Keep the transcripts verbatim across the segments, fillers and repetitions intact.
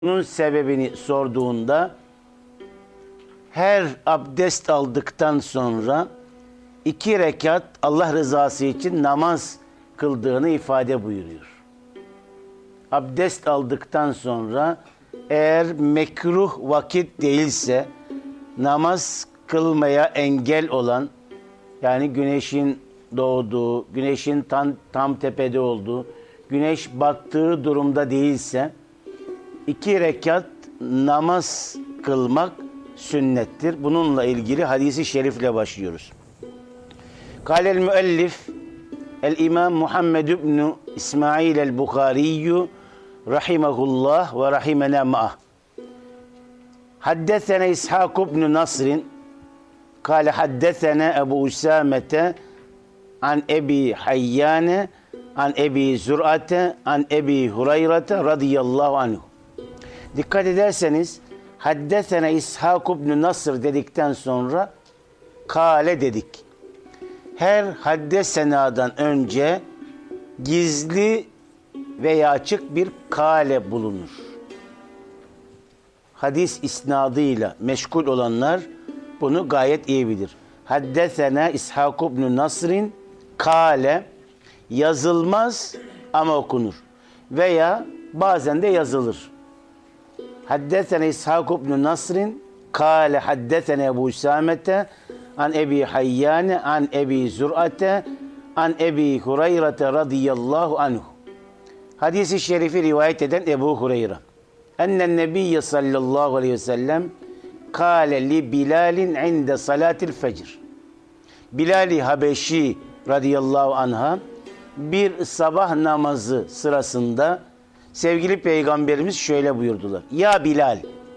Bunun sebebini sorduğunda her abdest aldıktan sonra iki rekat Allah rızası için namaz kıldığını ifade buyuruyor. Abdest aldıktan sonra eğer mekruh vakit değilse namaz kılmaya engel olan, yani güneşin doğduğu, güneşin tam, tam tepede olduğu, güneş battığı durumda değilse iki rekat namaz kılmak sünnettir. Bununla ilgili hadisi şerifle başlıyoruz. Kâlel müellif el-İmam Muhammed ibn İsmail el-Bukhariyyü rahimahullah ve rahimena ma'ah. Haddesene İshak ibn Nasr'in kâle haddesene Ebu Usamete an Ebi Hayyane an Ebi Zür'ate an Ebi Hureyre'te radıyallahu anhu. Dikkat ederseniz haddesene İshak ibn Nasr dedikten sonra kâle dedik. Her haddesenadan önce gizli veya açık bir kâle bulunur. Hadis isnadıyla meşgul olanlar bunu gayet iyi bilir. Haddesena İshak ibn Nasr'in kâle yazılmaz ama okunur. Veya bazen de yazılır. Haddesena İshak ibn Nasr'in kâle haddesena Ebu Usamete an Ebi Hayyane an Ebi Zür'ate an Ebi Hureyre'te radıyallahu anhu. Hadis-i şerifi rivayet eden Ebu Hureyre. Ennen nebiyye sallallahu aleyhi ve sellem kâle li Bilal'in inde salatil fecr. Bilal-i Habeşi radıyallahu anha bir sabah namazı sırasında sevgili Peygamberimiz şöyle buyurdular. Ya Bilal,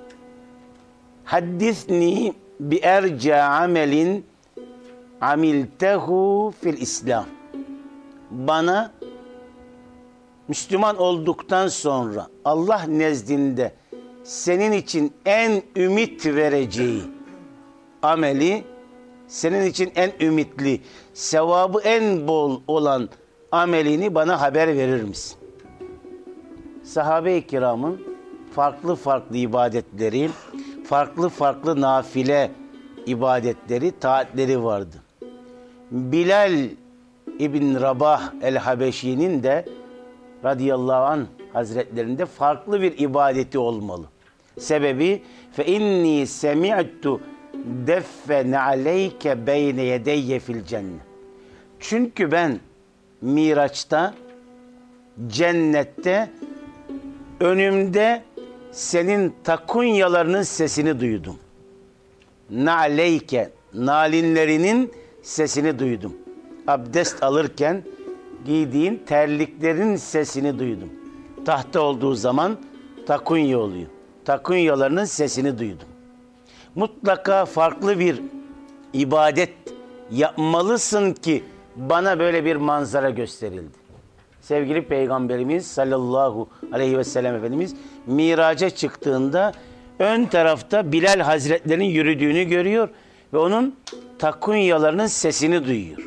haddisni bi erca amelin amiltehu fil İslam. Bana Müslüman olduktan sonra Allah nezdinde senin için en ümit vereceği ameli, senin için en ümitli, sevabı en bol olan amelini bana haber verir misin? Sahabe-i kiramın farklı farklı ibadetleri, farklı farklı nafile ibadetleri, taatleri vardı. Bilal İbn Rabah el-Habeşi'nin de radıyallahu anh hazretlerinde farklı bir ibadeti olmalı. Sebebi fe inni semi'tu deffen aleyke beyne yedeyye fil cennet. Çünkü ben Miraç'ta, cennette önümde senin takunyalarının sesini duydum. Na'leyke, nalinlerinin sesini duydum. Abdest alırken giydiğin terliklerin sesini duydum. Tahta olduğu zaman takunya oluyor. Takunyalarının sesini duydum. Mutlaka farklı bir ibadet yapmalısın ki bana böyle bir manzara gösterildi. Sevgili Peygamberimiz sallallahu aleyhi ve sellem Efendimiz miraca çıktığında ön tarafta Bilal Hazretlerinin yürüdüğünü görüyor ve onun takunyalarının sesini duyuyor.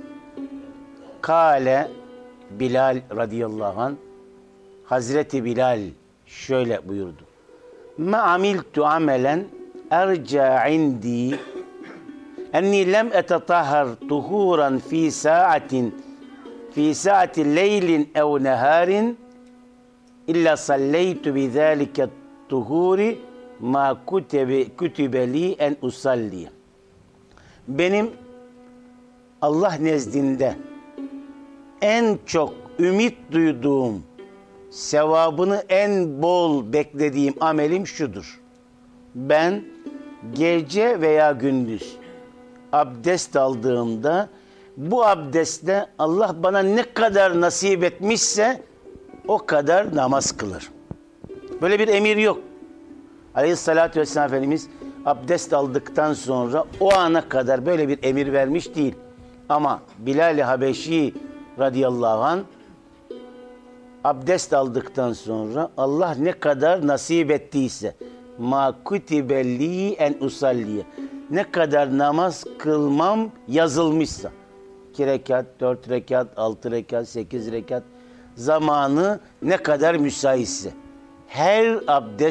Kale Bilal radıyallahu anh, Hazreti Bilal şöyle buyurdu. Ma amiltu amelen erca indi enni lem etetahhar tuhuran fi saatin fi saati leylin ev neharin illa salleytu bi zalika tuhuri ma kutibe kutibe li en usalli. Benim Allah nezdinde en çok ümit duyduğum, sevabını en bol beklediğim amelim şudur. Ben gece veya gündüz abdest aldığımda bu abdestle Allah bana ne kadar nasip etmişse o kadar namaz kılır. Böyle bir emir yok. Aleyhissalatü vesselam Efendimiz abdest aldıktan sonra o ana kadar böyle bir emir vermiş değil. Ama Bilal-i Habeşi radıyallahu anh abdest aldıktan sonra Allah ne kadar nasip ettiyse ma kutibelli en usalliye, ne kadar namaz kılmam yazılmışsa, iki rekat, dört rekat, altı rekat, sekiz rekat, zamanı ne kadar müsaitse her abdest